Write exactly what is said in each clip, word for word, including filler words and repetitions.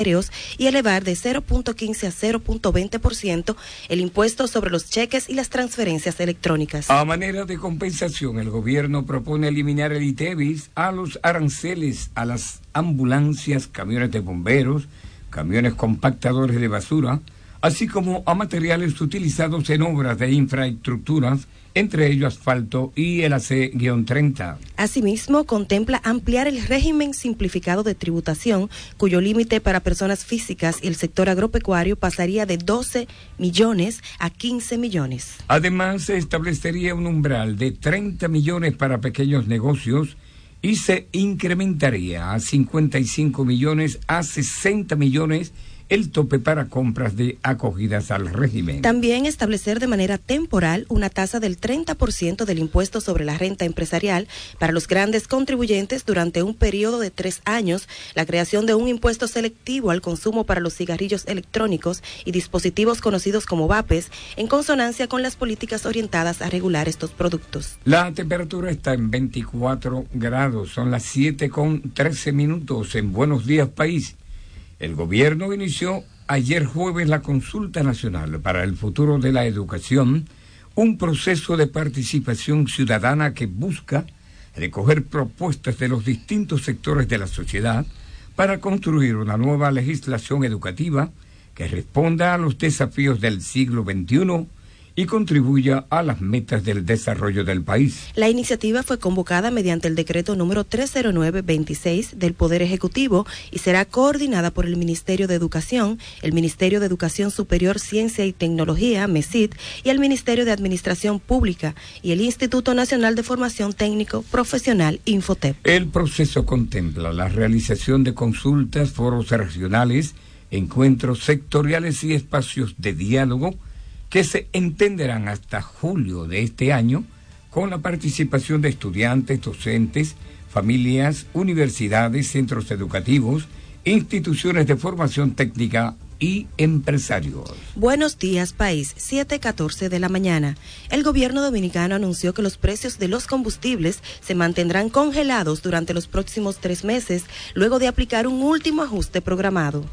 y elevar de cero punto quince a cero punto veinte por ciento el impuesto sobre los cheques y las transferencias electrónicas. A manera de compensación, el gobierno propone eliminar el ITEVIS a los aranceles a las ambulancias, camiones de bomberos, camiones compactadores de basura, así como a materiales utilizados en obras de infraestructuras, entre ellos asfalto y el A C treinta. Asimismo, contempla ampliar el régimen simplificado de tributación, cuyo límite para personas físicas y el sector agropecuario pasaría de doce millones a quince millones. Además, se establecería un umbral de treinta millones para pequeños negocios y se incrementaría a cincuenta y cinco millones a sesenta millones el tope para compras de acogidas al régimen. También establecer de manera temporal una tasa del treinta por ciento del impuesto sobre la renta empresarial para los grandes contribuyentes durante un periodo de tres años, la creación de un impuesto selectivo al consumo para los cigarrillos electrónicos y dispositivos conocidos como vapes, en consonancia con las políticas orientadas a regular estos productos. La temperatura está en veinticuatro grados, son las siete con trece minutos en Buenos Días País. El gobierno inició ayer jueves la consulta nacional para el futuro de la educación, un proceso de participación ciudadana que busca recoger propuestas de los distintos sectores de la sociedad para construir una nueva legislación educativa que responda a los desafíos del siglo veintiuno y contribuya a las metas del desarrollo del país. La iniciativa fue convocada mediante el decreto número trescientos nueve veintiséis del Poder Ejecutivo y será coordinada por el Ministerio de Educación, el Ministerio de Educación Superior, Ciencia y Tecnología, MESIT, y el Ministerio de Administración Pública y el Instituto Nacional de Formación Técnico Profesional, Infotep. El proceso contempla la realización de consultas, foros regionales, encuentros sectoriales y espacios de diálogo que se entenderán hasta julio de este año con la participación de estudiantes, docentes, familias, universidades, centros educativos, instituciones de formación técnica y empresarios. Buenos días, país, siete catorce de la mañana. El gobierno dominicano anunció que los precios de los combustibles se mantendrán congelados durante los próximos tres meses, luego de aplicar un último ajuste programado.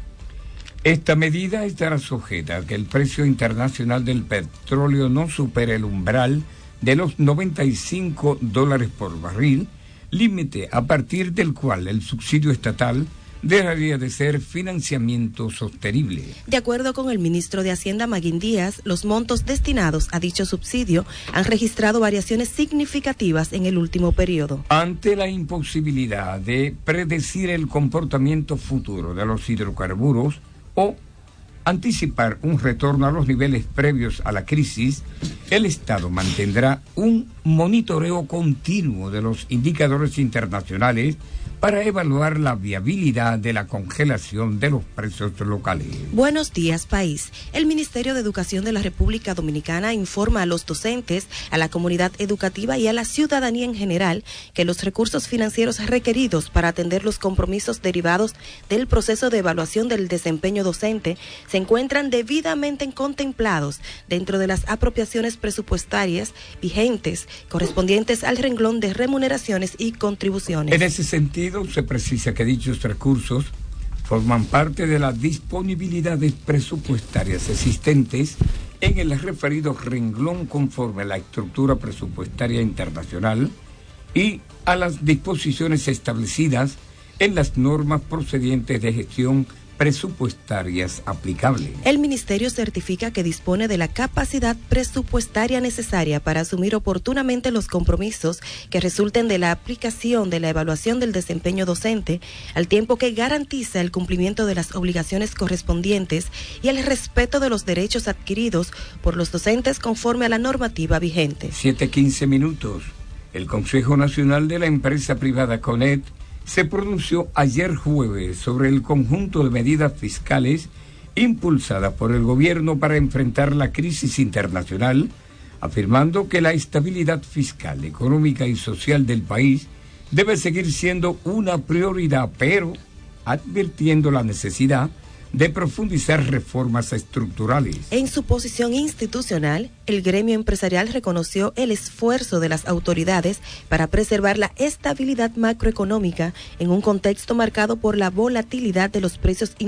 Esta medida estará sujeta a que el precio internacional del petróleo no supere el umbral de los noventa y cinco dólares por barril, límite a partir del cual el subsidio estatal dejaría de ser financiamiento sostenible. De acuerdo con el ministro de Hacienda, Maguín Díaz, los montos destinados a dicho subsidio han registrado variaciones significativas en el último periodo. Ante la imposibilidad de predecir el comportamiento futuro de los hidrocarburos o anticipar un retorno a los niveles previos a la crisis, el Estado mantendrá un monitoreo continuo de los indicadores internacionales para evaluar la viabilidad de la congelación de los precios locales. Buenos días, país. El Ministerio de Educación de la República Dominicana informa a los docentes, a la comunidad educativa y a la ciudadanía en general que los recursos financieros requeridos para atender los compromisos derivados del proceso de evaluación del desempeño docente se encuentran debidamente contemplados dentro de las apropiaciones presupuestarias vigentes correspondientes al renglón de remuneraciones y contribuciones. En ese sentido, se precisa que dichos recursos forman parte de las disponibilidades presupuestarias existentes en el referido renglón conforme a la estructura presupuestaria internacional y a las disposiciones establecidas en las normas procedientes de gestión presupuestarias aplicables. El Ministerio certifica que dispone de la capacidad presupuestaria necesaria para asumir oportunamente los compromisos que resulten de la aplicación de la evaluación del desempeño docente, al tiempo que garantiza el cumplimiento de las obligaciones correspondientes y el respeto de los derechos adquiridos por los docentes conforme a la normativa vigente. siete quince minutos. El Consejo Nacional de la Empresa Privada CONET se pronunció ayer jueves sobre el conjunto de medidas fiscales impulsadas por el gobierno para enfrentar la crisis internacional, afirmando que la estabilidad fiscal, económica y social del país debe seguir siendo una prioridad, pero advirtiendo la necesidad de profundizar reformas estructurales. En su posición institucional, el gremio empresarial reconoció el esfuerzo de las autoridades para preservar la estabilidad macroeconómica en un contexto marcado por la volatilidad de los precios